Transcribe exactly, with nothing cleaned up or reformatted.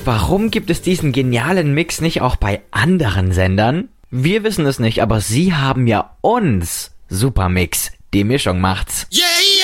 warum gibt es diesen genialen Mix nicht auch bei anderen Sendern? Wir wissen es nicht, aber sie haben ja uns. Supermix, die Mischung macht's. Yeah, yeah.